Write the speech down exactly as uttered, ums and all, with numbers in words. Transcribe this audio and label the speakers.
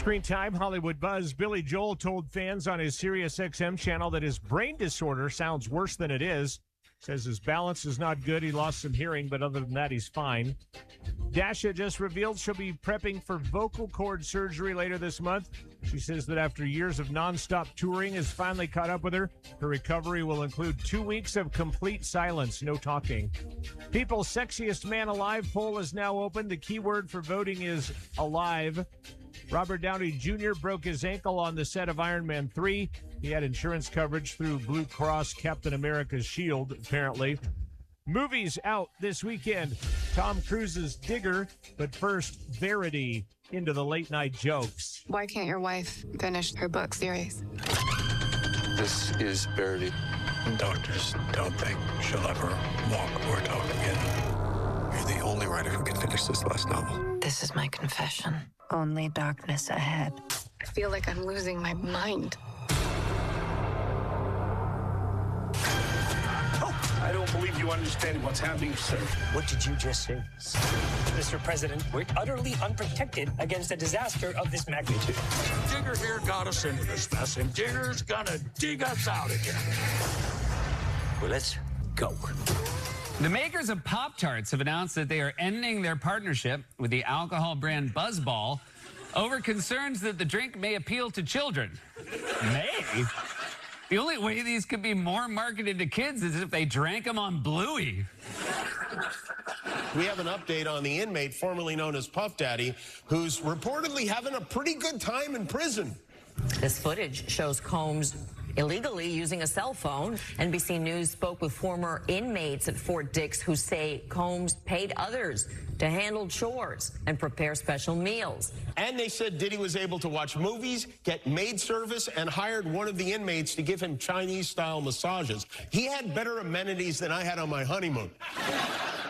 Speaker 1: Screen Time, Hollywood Buzz. Billy Joel told fans on his Sirius X M channel that his brain disorder sounds worse than it is. Says his balance is not good. He lost some hearing, but other than that, he's fine. Dasha just revealed she'll be prepping for vocal cord surgery later this month. She says that after years of nonstop touring has finally caught up with her. Her recovery will include two weeks of complete silence, no talking. People's Sexiest Man Alive poll is now open. The keyword for voting is alive. Robert Downey Junior broke his ankle on the set of Iron Man three. He had insurance coverage through Blue Cross Captain America's Shield, apparently. Movies out this weekend. Tom Cruise's Digger, but first, Verity into the late night jokes.
Speaker 2: Why can't your wife finish her book series?
Speaker 3: This is Verity.
Speaker 4: Doctors don't think she'll ever walk or talk again.
Speaker 3: You're the only writer who can finish this last novel.
Speaker 5: This is my confession. Only darkness ahead.
Speaker 2: I feel like I'm losing my mind.
Speaker 6: I don't believe you understand what's happening, sir.
Speaker 7: What did you just say? Mister President, we're utterly unprotected against a disaster of this magnitude.
Speaker 6: Digger here got us into this mess, and Digger's gonna dig us out again.
Speaker 7: Well, let's go.
Speaker 8: The makers of Pop-Tarts have announced that they are ending their partnership with the alcohol brand Buzzball over concerns that the drink may appeal to children. May? The only way these could be more marketed to kids is if they drank them on Bluey.
Speaker 9: We have an update on the inmate formerly known as Puff Daddy, who's reportedly having a pretty good time in prison.
Speaker 10: This footage shows Combs illegally using a cell phone. N B C News spoke with former inmates at Fort Dix who say Combs paid others to handle chores and prepare special meals.
Speaker 9: And they said Diddy was able to watch movies, get maid service, and hired one of the inmates to give him Chinese-style massages. He had better amenities than I had on my honeymoon.